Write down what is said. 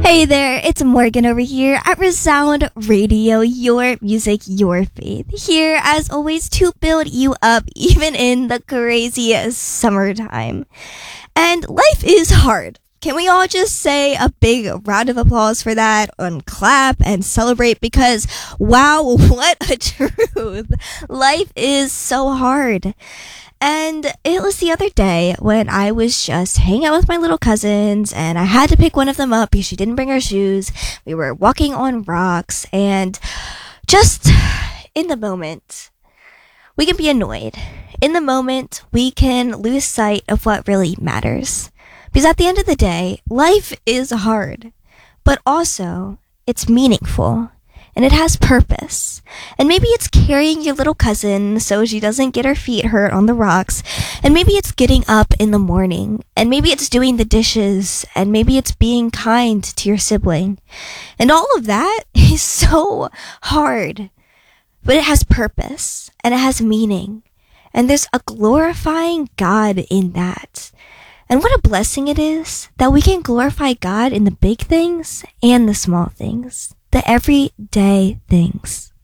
Hey there, it's Morgan over here at Resound Radio, your music, your faith. Here, as always, to build you up even in the craziest summertime. And life is hard. Can we all just say a big round of applause for that and clap and celebrate? Because, wow, what a truth. Life is so hard. And it was the other day when I was just hanging out with my little cousins and I had to pick one of them up because she didn't bring her shoes. We were walking on rocks and just in the moment, we can be annoyed. In the moment, we can lose sight of what really matters. Because at the end of the day, life is hard, but also it's meaningful. And it has purpose. And maybe it's carrying your little cousin so she doesn't get her feet hurt on the rocks. And maybe it's getting up in the morning. And maybe it's doing the dishes. And maybe it's being kind to your sibling. And all of that is so hard. But it has purpose. And it has meaning. And there's a glorifying God in that. And what a blessing it is that we can glorify God in the big things and the small things. The everyday things.